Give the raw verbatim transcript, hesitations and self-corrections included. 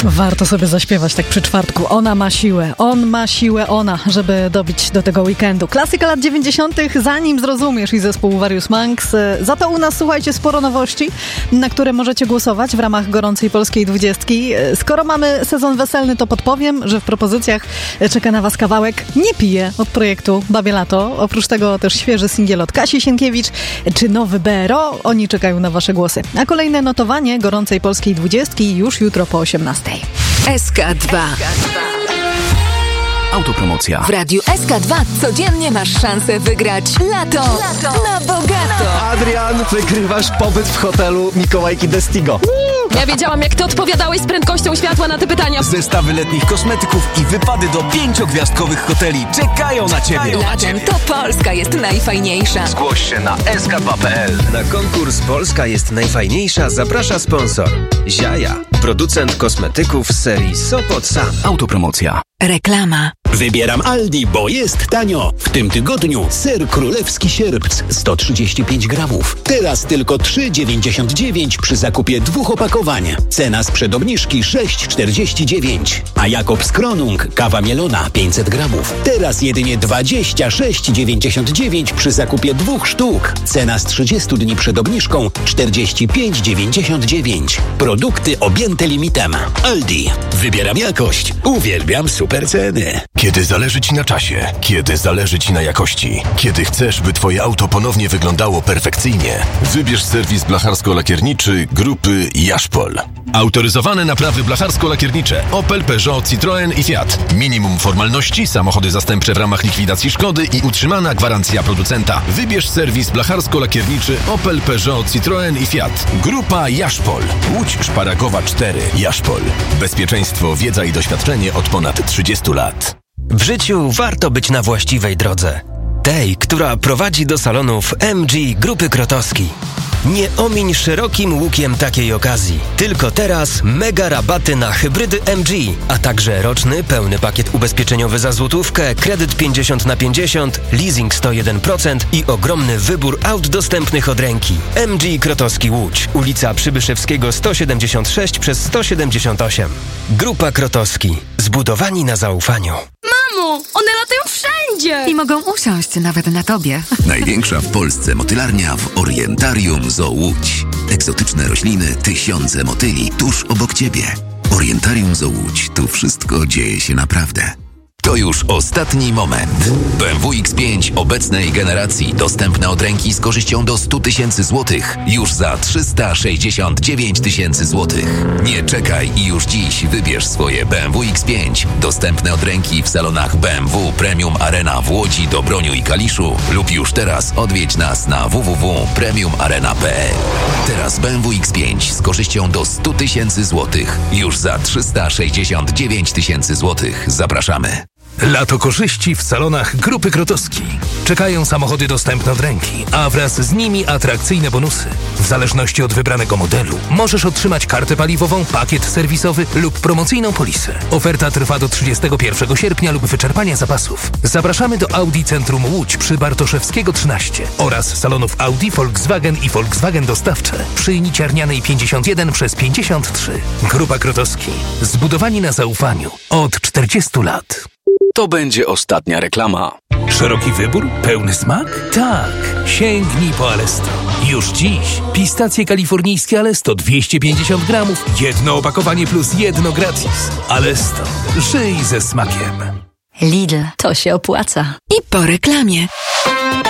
Warto sobie zaśpiewać tak przy czwartku. Ona ma siłę, on ma siłę, ona, żeby dobić do tego weekendu. Klasyka lat dziewięćdziesiątych, zanim zrozumiesz, i zespół Various Monks. Za to u nas, słuchajcie, sporo nowości, na które możecie głosować w ramach gorącej polskiej dwudziestki. Skoro mamy sezon weselny, to podpowiem, że w propozycjach czeka na was kawałek Nie piję od projektu Babie Lato. Oprócz tego też świeży singiel od Kasi Sienkiewicz czy nowy B R O. Oni czekają na wasze głosy. A kolejne notowanie gorącej polskiej dwudziestki już jutro po osiemnastej. S K dwa. Autopromocja. W Radiu S K dwa codziennie masz szansę wygrać lato, lato na bogato. Adrian, wygrywasz pobyt w hotelu Mikołajki Destigo. Ja wiedziałam, jak ty odpowiadałeś z prędkością światła na te pytania. Zestawy letnich kosmetyków i wypady do pięciogwiazdkowych hoteli czekają na ciebie. Latem to Polska jest najfajniejsza. Zgłoś się na S K dwa kropka P L. Na konkurs Polska jest najfajniejsza zaprasza sponsor Ziaja, producent kosmetyków z serii Sopot Sam. Autopromocja. Reklama. Wybieram Aldi, bo jest tanio. W tym tygodniu ser królewski sierpc sto trzydzieści pięć gramów. Teraz tylko trzy dziewięćdziesiąt dziewięć przy zakupie dwóch opakowań. Cena sprzed obniżki sześć czterdzieści dziewięć. A Jakobs Kronung kawa mielona pięćset gramów. Teraz jedynie dwadzieścia sześć dziewięćdziesiąt dziewięć przy zakupie dwóch sztuk. Cena z trzydziestu dni przed obniżką czterdzieści pięć dziewięćdziesiąt dziewięć. Produkty objęte limitem. Aldi. Wybieram jakość. Uwielbiam super ceny. Kiedy zależy Ci na czasie, kiedy zależy Ci na jakości, kiedy chcesz, by Twoje auto ponownie wyglądało perfekcyjnie, wybierz serwis blacharsko-lakierniczy grupy Jaszpol. Autoryzowane naprawy blacharsko-lakiernicze Opel, Peugeot, Citroën i Fiat. Minimum formalności, samochody zastępcze w ramach likwidacji szkody i utrzymana gwarancja producenta. Wybierz serwis blacharsko-lakierniczy Opel, Peugeot, Citroën i Fiat. Grupa Jaszpol. Łódź Szparagowa cztery. Jaszpol. Bezpieczeństwo, wiedza i doświadczenie od ponad trzydziestu lat. W życiu warto być na właściwej drodze. Tej, która prowadzi do salonów M G Grupy Krotowski. Nie omiń szerokim łukiem takiej okazji. Tylko teraz mega rabaty na hybrydy M G, a także roczny pełny pakiet ubezpieczeniowy za złotówkę, kredyt pięćdziesiąt na pięćdziesiąt, leasing sto jeden procent i ogromny wybór aut dostępnych od ręki. M G Krotowski Łódź, ulica Przybyszewskiego sto siedemdziesiąt sześć przez sto siedemdziesiąt osiem. Grupa Krotowski. Zbudowani na zaufaniu. Mamo, one latają wszędzie! I mogą usiąść nawet na tobie. Największa w Polsce motylarnia w Orientarium Zoo Łódź. Egzotyczne rośliny, tysiące motyli tuż obok ciebie. Orientarium Zoo Łódź. Tu wszystko dzieje się naprawdę. To już ostatni moment. B M W X pięć obecnej generacji dostępne od ręki z korzyścią do sto tysięcy złotych. Już za trzysta sześćdziesiąt dziewięć tysięcy złotych. Nie czekaj i już dziś wybierz swoje B M W X pięć. Dostępne od ręki w salonach B M W Premium Arena w Łodzi, Dobroniu i Kaliszu lub już teraz odwiedź nas na w w w kropka premium arena kropka p l. Teraz B M W X pięć z korzyścią do sto tysięcy złotych. Już za trzysta sześćdziesiąt dziewięć tysięcy złotych. Zapraszamy. Lato korzyści w salonach Grupy Krotowski. Czekają samochody dostępne od ręki, a wraz z nimi atrakcyjne bonusy. W zależności od wybranego modelu możesz otrzymać kartę paliwową, pakiet serwisowy lub promocyjną polisę. Oferta trwa do trzydziestego pierwszego sierpnia lub wyczerpania zapasów. Zapraszamy do Audi Centrum Łódź przy Bartoszewskiego trzynaście oraz salonów Audi, Volkswagen i Volkswagen Dostawcze przy Niciarnianej pięćdziesiąt jeden przez pięćdziesiąt trzy. Grupa Krotowski. Zbudowani na zaufaniu od czterdziestu lat. To będzie ostatnia reklama. Szeroki wybór? Pełny smak? Tak! Sięgnij po Alesto. Już dziś pistacje kalifornijskie Alesto dwieście pięćdziesiąt gramów, jedno opakowanie plus jedno gratis. Alesto. Żyj ze smakiem. Lidl. To się opłaca. I po reklamie.